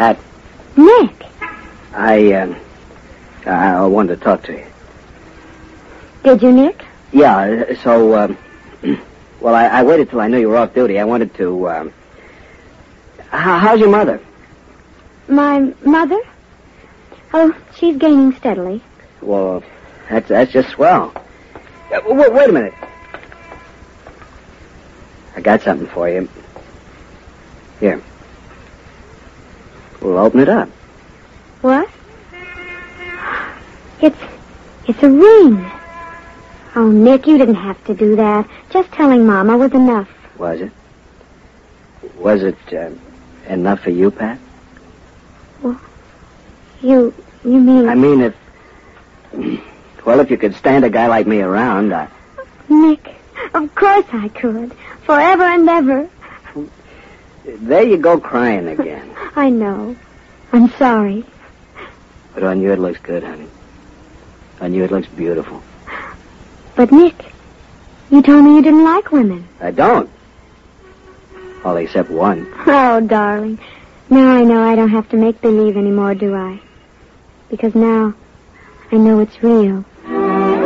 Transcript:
Pat. Nick. I wanted to talk to you. Did you, Nick? Yeah, so, well, I waited till I knew you were off duty. I wanted to, how's your mother? My mother? Oh, she's gaining steadily. Well, that's just swell. Wait a minute. I got something for you. Here. We'll open it up. What? It's a ring. Oh, Nick, you didn't have to do that. Just telling Mama was enough. Was it? Was it enough for you, Pat? Well, you mean... I mean, if you could stand a guy like me around, Nick, of course I could. Forever and ever. There you go crying again. I know. I'm sorry. But on you it looks good, honey. On you it looks beautiful. But, Nick, you told me you didn't like women. I don't. All except one. Oh, darling. Now I know I don't have to make believe anymore, do I? Because now I know it's real.